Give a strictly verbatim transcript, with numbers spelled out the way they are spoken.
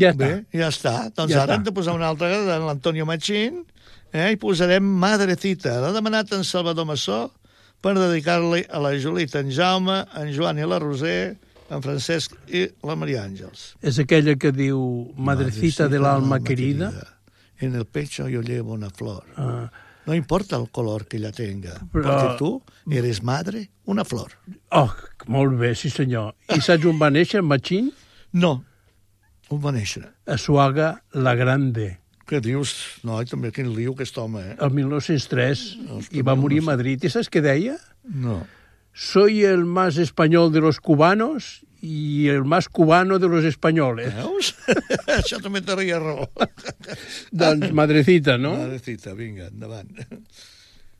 Ja està. Bé, ja està. Doncs Ja ara està. hem de posar una altra de l'Antonio Machín, eh, i posarem Madrecita. L'ha demanat en Salvador Massó per dedicar-li a la Julita, en Jaume, en Joan i la Roser, en Francesc i la Maria Àngels. És aquella que diu Madrecita de l'alma querida. En el pecho yo llevo una flor. Ah, No importa el color que ella tenga, Però- porque tú eres madre, una flor. oh, molt bé, sí senyor. I saps on va néixer Machín? No, on va néixer? A Suaga la Grande, Què dius? No, i també quin liu aquest home, eh? el mil nou-cents tres, Ostres, i va no morir a sé. Madrid. I saps què deia? No. Soy el más español de los cubanos y el más cubano de los españoles. Veus? Això també t'arria raó. Doncs Madrecita, no? Madrecita, vinga, endavant.